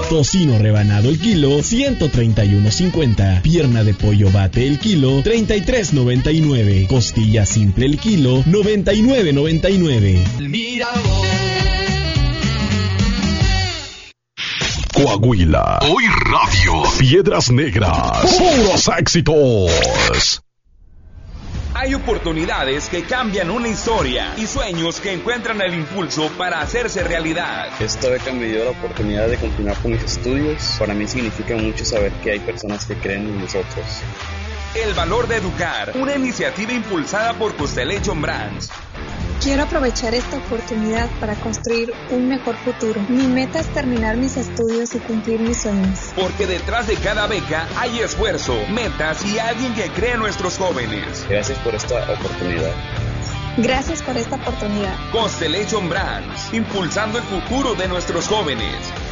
Tocino rebanado el kilo, 131.50. Pierna de pollo bate el kilo, 33.99. Costilla simple el kilo, 99.99. Mira Coahuila. Hoy Radio. Piedras Negras. Puros éxitos. Hay oportunidades que cambian una historia y sueños que encuentran el impulso para hacerse realidad. Esta beca me dio la oportunidad de continuar con mis estudios. Para mí significa mucho saber que hay personas que creen en nosotros. El valor de educar, una iniciativa impulsada por Constellation Brands. Quiero aprovechar esta oportunidad para construir un mejor futuro. Mi meta es terminar mis estudios y cumplir mis sueños. Porque detrás de cada beca hay esfuerzo, metas y alguien que cree en nuestros jóvenes. Gracias por esta oportunidad. Gracias por esta oportunidad. Constellation Brands, impulsando el futuro de nuestros jóvenes.